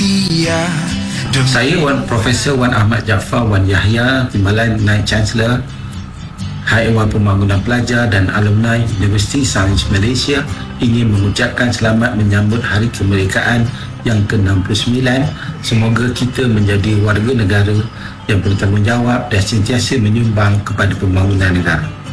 setia. Saya Profesor Wan Ahmad Jaafar Wan Yahya, Timbalan Naib Chancellor Haiwan Pembangunan Pelajar dan Alumni Universiti Sains Malaysia ingin mengucapkan selamat menyambut Hari Kemerdekaan yang ke-69. Semoga kita menjadi warga negara yang bertanggungjawab dan sentiasa menyumbang kepada pembangunan negara.